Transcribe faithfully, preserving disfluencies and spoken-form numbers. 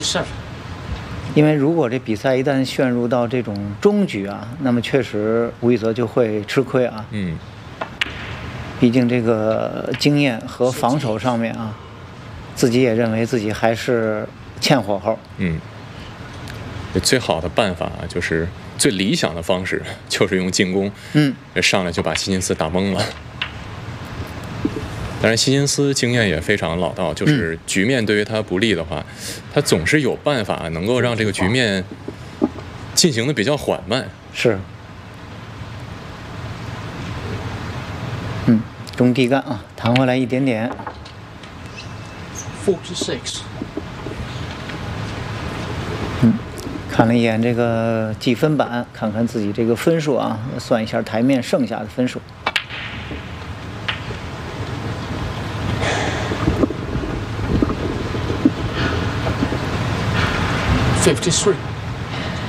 seven。 因为如果这比赛一旦陷入到这种终局啊，那么确实吴宇泽就会吃亏啊。 嗯。 毕竟这个经验和防守上面啊，自己也认为自己还是欠火候。 嗯。最好的办法啊，就是最理想的方式就是用进攻。 嗯。 上来就把希金斯打懵了。当然，希金斯经验也非常老道，就是局面对于他不利的话，嗯、他总是有办法能够让这个局面进行的比较缓慢。 是。嗯，中地干啊，弹回来一点点。 forty six。 嗯，看了一眼这个计分板，看看自己这个分数啊，算一下台面剩下的分数。 fifty three。